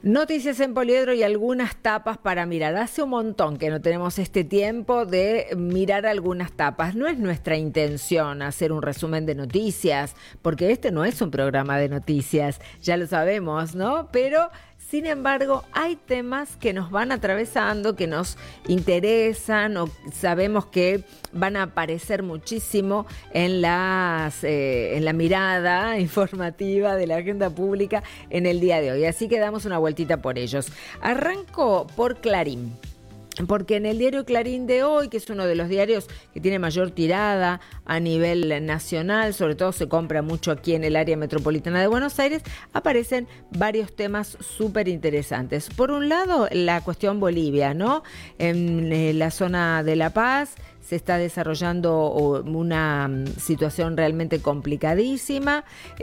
Noticias en Poliedro y algunas tapas para mirar. Hace un montón que no tenemos este tiempo de mirar algunas tapas. No es nuestra intención hacer un resumen de noticias, porque este no es un programa de noticias, ya lo sabemos, ¿no? Pero sin embargo, hay temas que nos van atravesando, que nos interesan o sabemos que van a aparecer muchísimo en la mirada informativa de la agenda pública en el día de hoy. Así que damos una vueltita por ellos. Arranco por Clarín. Porque en el diario Clarín de hoy, que es uno de los diarios que tiene mayor tirada a nivel nacional, sobre todo se compra mucho aquí en el área metropolitana de Buenos Aires, aparecen varios temas súper interesantes. Por un lado, la cuestión Bolivia, ¿no? En la zona de La Paz se está desarrollando una situación realmente complicadísima.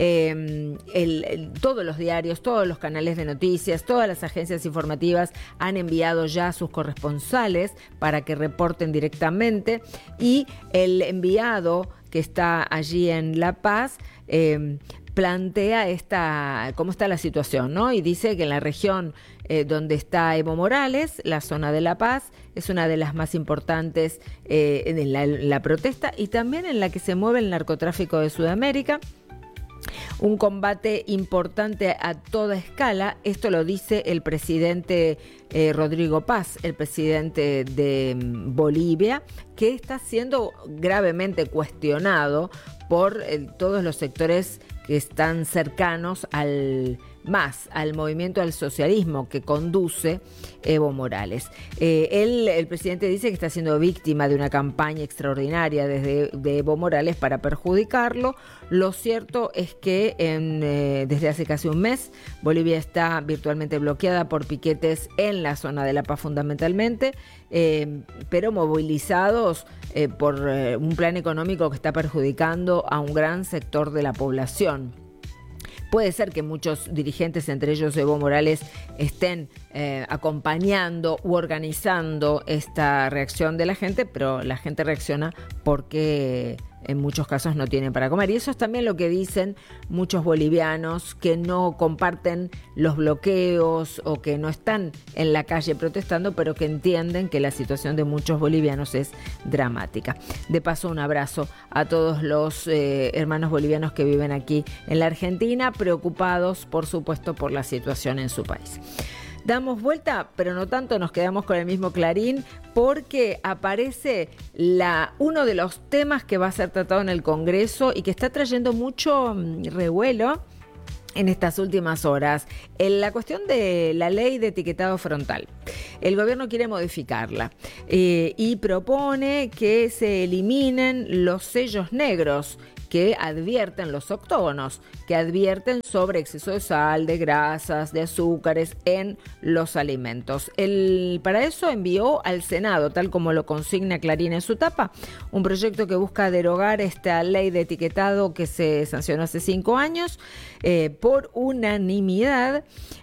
Todos los diarios, todos los canales de noticias, todas las agencias informativas han enviado ya a sus corresponsales para que reporten directamente, y el enviado que está allí en La Paz plantea cómo está la situación, ¿no? Y dice que en la región donde está Evo Morales, la zona de La Paz, es una de las más importantes en la protesta y también en la que se mueve el narcotráfico de Sudamérica. Un combate importante a toda escala, esto lo dice el presidente Rodrigo Paz, el presidente de Bolivia, que está siendo gravemente cuestionado por todos los sectores que están cercanos al movimiento al socialismo que conduce Evo Morales. El presidente dice que está siendo víctima de una campaña extraordinaria de Evo Morales para perjudicarlo. Lo cierto es que desde hace casi un mes Bolivia está virtualmente bloqueada por piquetes en la zona de La Paz fundamentalmente, pero movilizados por un plan económico que está perjudicando a un gran sector de la población. Puede ser que muchos dirigentes, entre ellos Evo Morales, estén acompañando u organizando esta reacción de la gente, pero la gente reacciona porque en muchos casos no tienen para comer. Y eso es también lo que dicen muchos bolivianos que no comparten los bloqueos o que no están en la calle protestando, pero que entienden que la situación de muchos bolivianos es dramática. De paso, un abrazo a todos los hermanos bolivianos que viven aquí en la Argentina, preocupados, por supuesto, por la situación en su país. Damos vuelta, pero no tanto, nos quedamos con el mismo Clarín, porque aparece uno de los temas que va a ser tratado en el Congreso y que está trayendo mucho revuelo en estas últimas horas, en la cuestión de la ley de etiquetado frontal. El gobierno quiere modificarla y propone que se eliminen los sellos negros que advierten, los octógonos, que advierten sobre exceso de sal, de grasas, de azúcares en los alimentos. Para eso envió al Senado, tal como lo consigna Clarín en su tapa, un proyecto que busca derogar esta ley de etiquetado que se sancionó hace 5 años por unanimidad,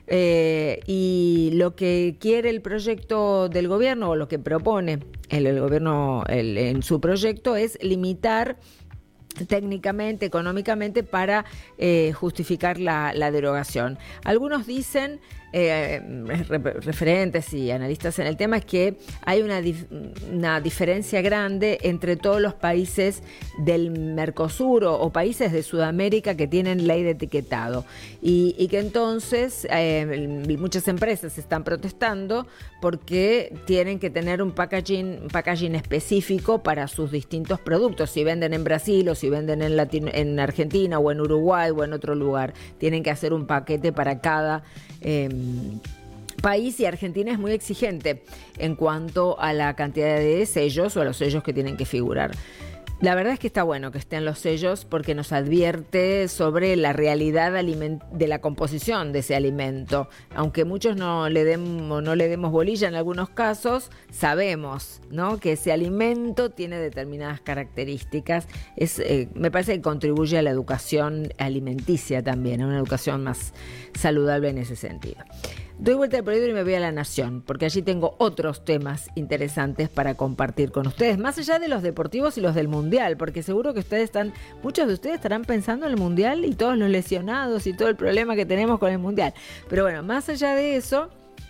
y lo que quiere el proyecto del gobierno, o lo que propone el gobierno en su proyecto, es limitar técnicamente, económicamente, para justificar la derogación. Algunos dicen, referentes y analistas en el tema, es que hay una diferencia grande entre todos los países del Mercosur o países de Sudamérica que tienen ley de etiquetado y que entonces muchas empresas están protestando porque tienen que tener un packaging específico para sus distintos productos. Si venden en Brasil o si venden en Argentina o en Uruguay o en otro lugar, tienen que hacer un paquete para cada país, y Argentina es muy exigente en cuanto a la cantidad de sellos o a los sellos que tienen que figurar. La verdad es que está bueno que estén los sellos porque nos advierte sobre la realidad de la composición de ese alimento. Aunque muchos no le demos bolilla en algunos casos, sabemos, ¿no?, que ese alimento tiene determinadas características. Me parece que contribuye a la educación alimenticia también, a una educación más saludable en ese sentido. doy vuelta al periódico y me voy a La Nación, porque allí tengo otros temas interesantes para compartir con ustedes, más allá de los deportivos y los del Mundial, porque seguro que muchos de ustedes estarán pensando en el Mundial y todos los lesionados y todo el problema que tenemos con el Mundial. Pero bueno, más allá de eso,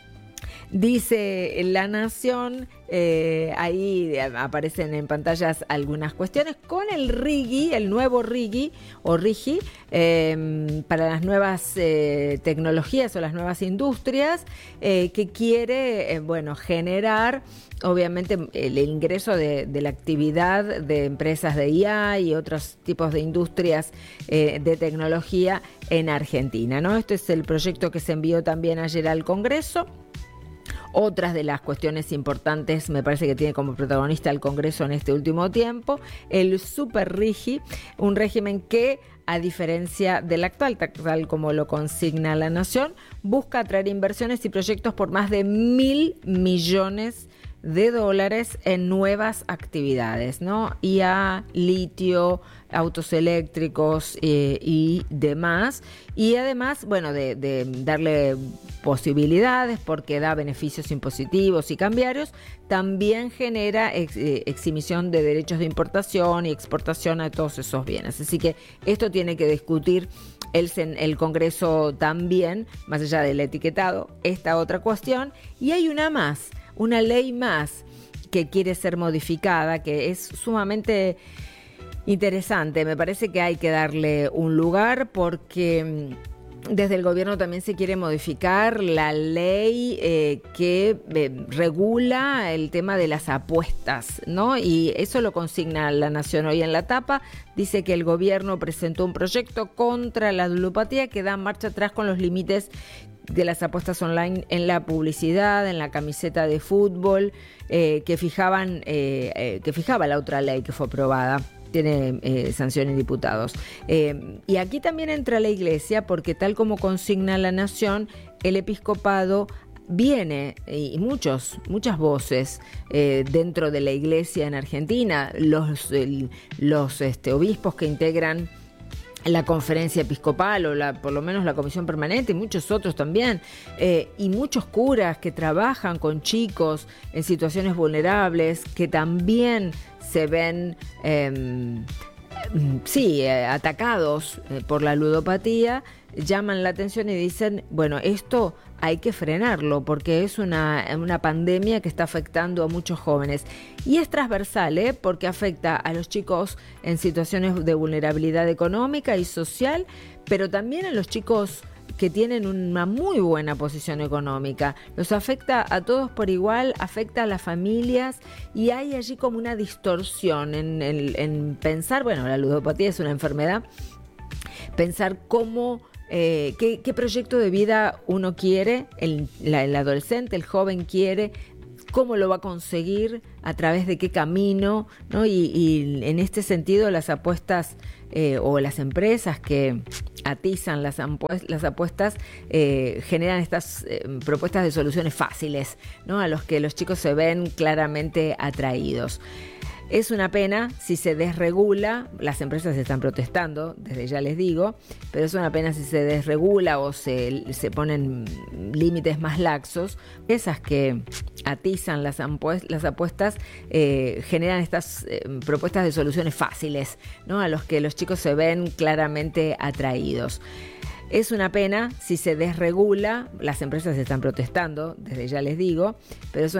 dice La Nación, ahí aparecen en pantallas algunas cuestiones con el RIGI, el nuevo RIGI o RIGI, para las nuevas tecnologías o las nuevas industrias, que quiere, generar obviamente el ingreso de la actividad de empresas de IA y otros tipos de industrias de tecnología en Argentina, ¿no? Este es el proyecto que se envió también ayer al Congreso. Otras de las cuestiones importantes, me parece que tiene como protagonista el Congreso en este último tiempo, el Super RIGI, un régimen que, a diferencia del actual, tal como lo consigna La Nación, busca atraer inversiones y proyectos por más de $1.000 millones en nuevas actividades, ¿no? IA, litio, autos eléctricos y demás. Y además, de darle posibilidades porque da beneficios impositivos y cambiarios, también genera exhibición de derechos de importación y exportación a todos esos bienes. Así que esto tiene que discutir el Congreso también, más allá del etiquetado, esta otra cuestión. Y hay una ley más que quiere ser modificada, que es sumamente interesante. Me parece que hay que darle un lugar porque desde el gobierno también se quiere modificar la ley que regula el tema de las apuestas, ¿no? Y eso lo consigna La Nación hoy en la tapa. Dice que el gobierno presentó un proyecto contra la ludopatía que da marcha atrás con los límites de las apuestas online en la publicidad, en la camiseta de fútbol, que fijaba la otra ley que fue aprobada. Tiene sanción en diputados. Y aquí también entra la Iglesia, porque tal como consigna La Nación, el episcopado viene, y muchas voces dentro de la Iglesia en Argentina, los obispos que integran la conferencia episcopal o por lo menos la comisión permanente y muchos otros también, y muchos curas que trabajan con chicos en situaciones vulnerables que también se ven atacados por la ludopatía, llaman la atención y dicen, esto hay que frenarlo porque es una pandemia que está afectando a muchos jóvenes. Y es transversal, porque afecta a los chicos en situaciones de vulnerabilidad económica y social, pero también a los chicos que tienen una muy buena posición económica. Los afecta a todos por igual, afecta a las familias, y hay allí como una distorsión en pensar, la ludopatía es una enfermedad, pensar cómo qué proyecto de vida uno quiere, el adolescente, el joven quiere, cómo lo va a conseguir, a través de qué camino, ¿no? Y en este sentido las apuestas o las empresas que atizan las apuestas generan estas propuestas de soluciones fáciles, ¿no? A los que los chicos se ven claramente atraídos. Es una pena si se desregula, las empresas están protestando, desde ya les digo, pero es una pena si se desregula o se ponen límites más laxos. Esas que atizan las apuestas generan estas propuestas de soluciones fáciles, ¿no? A los que los chicos se ven claramente atraídos. Es una pena si se desregula, las empresas están protestando, desde ya les digo, pero es una